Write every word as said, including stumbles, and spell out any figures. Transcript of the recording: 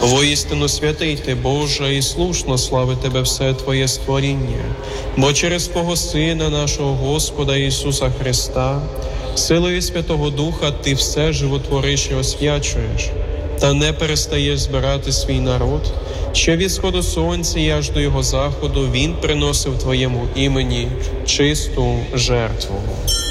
Воістину святий ти, Боже, і слушно слави Тебе все Твоє створіння, бо через Твого Сина, нашого Господа Ісуса Христа, силою Святого Духа Ти все животвориш і освячуєш, та не перестаєш збирати свій народ, що від сходу сонця і аж до його заходу Він приносив Твоєму імені чисту жертву.